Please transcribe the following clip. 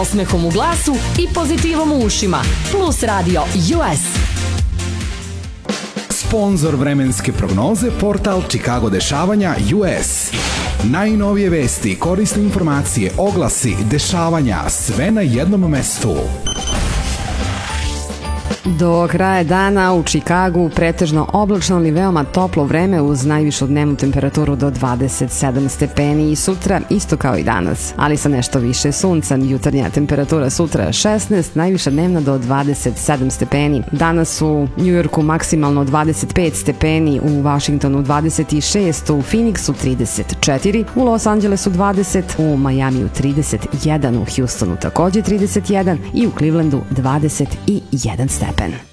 Osmehom u glasu i pozitivom u ušima. Plus Radio US. Sponzor vremenske prognoze portal Chicago dešavanja US. Najnovije vesti, korisne informacije, oglasi, dešavanja, sve na jednom mestu. Do kraja dana u Čikagu pretežno oblačno ali veoma toplo vreme uz najvišu dnevnu temperaturu do 27 stepeni i sutra isto kao i danas, ali sa nešto više sunca. Jutarnja temperatura sutra 16, najviša dnevna do 27 stepeni. Danas u Njujorku maksimalno 25 stepeni, u Vašingtonu 26, u Phoenixu 34, u Los Angelesu 20, u Majamiju 31, u Houstonu takođe 31 i u Clevelandu 21 stepen.